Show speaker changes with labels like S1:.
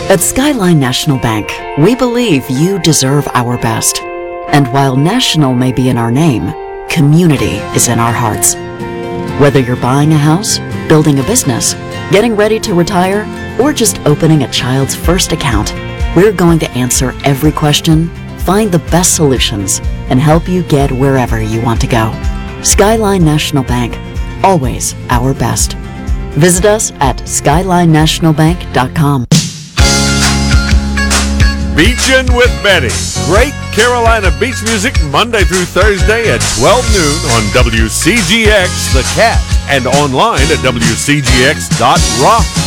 S1: At Skyline National Bank, we believe you deserve our best. And while national may be in our name, community is in our hearts. Whether you're buying a house, building a business, getting ready to retire, or just opening a child's first account, we're going to answer every question, find the best solutions, and help you get wherever you want to go. Skyline National Bank, always our best. Visit us at skylinenationalbank.com.
S2: Beachin' with Betty. Great Carolina beach music Monday through Thursday at 12 noon on WCGX The Cat and online at WCGX.rock.